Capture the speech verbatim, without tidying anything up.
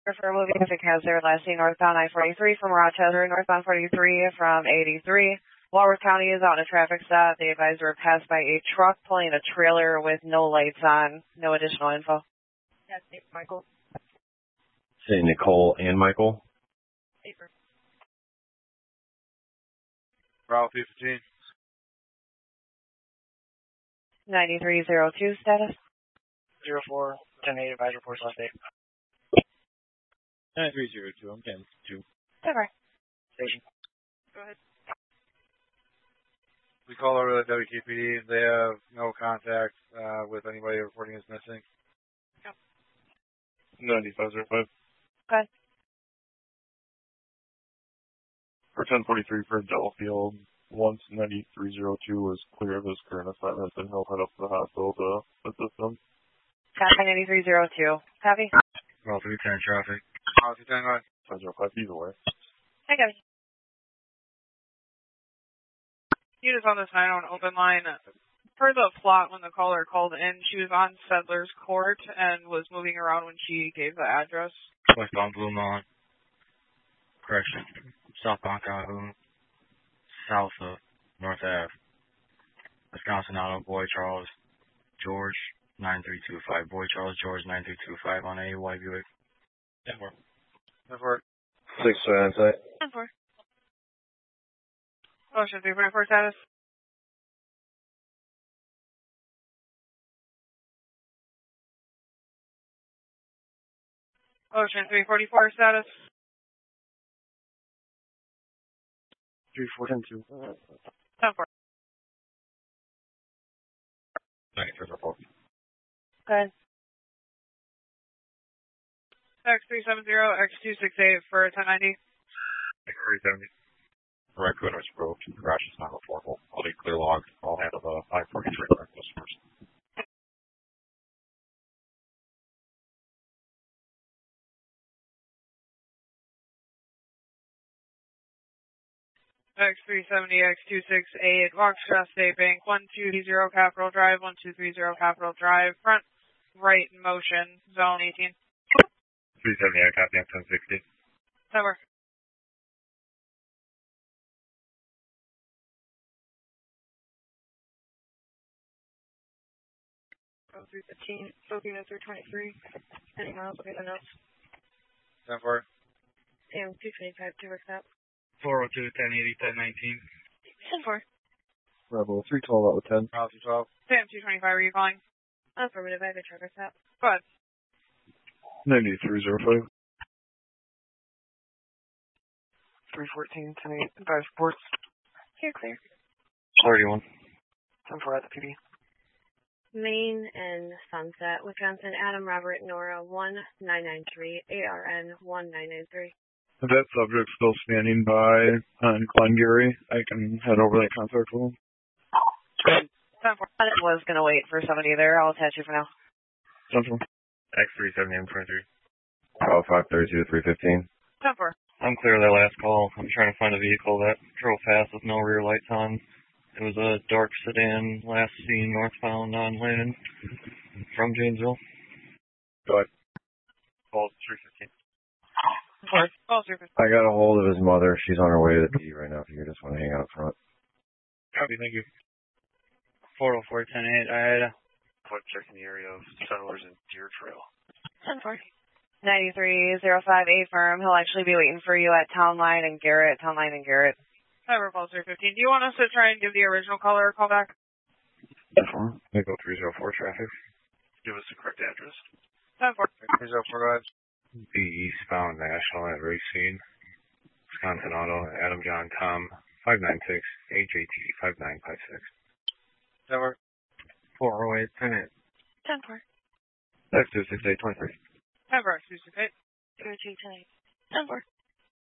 For moving traffic has their last seen northbound I forty-three from Rochester, northbound forty-three from eighty-three. Walworth County is out in a traffic stop. They advised were passed by a truck pulling a trailer with no lights on. No additional info. That's it, Michael. Say Nicole and Michael. Paper. Bravo fifteen. ninety-three zero two status. Zero four ten eight advisor reports last eight. ninety-three zero two. I'm ten two. Cover. Station. Go ahead. We call over the W K P D. They have no contact uh, with anybody reporting as missing. Yep. ninety-five zero five. Good. For ten forty-three for Delafield, once ninety-three zero two was clear of his current assignment, then he'll head up to the hospital to assist them. Copy ninety-three zero two. Copy. Bravo three ten traffic. Bravo three ten, go ahead. five zero five either way. I got it. Units on this nine oh one open line. Per the plot, when the caller called in, she was on Settlers Court and was moving around when she gave the address. Westbound Blue Lawn. Correction. Southbound Calhoun. South of North Ave. Wisconsin Auto, Boy Charles, George, nine three two five. Boy Charles, George, nine three two five on a white Buick. ten four. ten four. Six on site. ten four. Ocean three forty-four status. Ocean three forty-four status. three four ten two. ten four. ninety-three zero four. Good. X three seven zero, X two six eight for ten ninety. three seventy. Raccoon was broke. The garage is not reportable. I'll be clear logged. I'll handle the five forty-three for our customers. X three seventy, X two six eight, Waukesha State Bank, one two zero Capitol Drive, one two three zero Capitol Drive, front right motion, zone eighteen. three seventy, I copy on ten sixty. Over. Oh, three fifteen, spoken at three twenty-three. Any miles, okay, the notes. ten four. And two twenty-five, to work that. four oh two, ten eighty, ten nineteen. ten four. Rebel three twelve out with ten. Bravo two twelve. Sam two twenty-five, are you calling? Affirmative, I have a trucker stop. Go ahead. ninety-three zero five. three fourteen, ten eight, advise sports. Here, clear. thirty-one. ten four at the P D. Maine and Sunset, Wisconsin, Adam Robert Nora, one nine nine three, A R N one nine nine three. That subject's still standing by on Glengarry. I can head over that contact with him. Good. I was going to wait for somebody there. I'll attach you for now. Central. X three seventy, M twenty-three. Oh, five thirty-two, three fifteen. ten four. I'm clear of that last call. I'm trying to find a vehicle that drove fast with no rear lights on. It was a dark sedan, last seen northbound on Landon from Janesville. Go ahead. Call three fifteen. Call three fifteen. I got a hold of his mother. She's on her way to the P D right now if you just want to hang out front. Copy, thank you. four oh four, ten eight, I had a Quick checking the area of settlers and Deer Trail. ten four. ninety-three zero five eight firm. He'll actually be waiting for you at Town Line and Garrett. Town Line and Garrett. Cyber call three fifteen. Do you want us to try and give the original caller a call back? We go three zero four traffic. Give us the correct address. ten four. three zero four, go ahead. The eastbound national at race scene. Wisconsin Auto, Adam John Tom, five nine six, H A T five nine five six. ten four. four oh eight, ten eight. ten four. X two six eight, twenty-three. ten four, two six eight. zero two ten eight. ten four.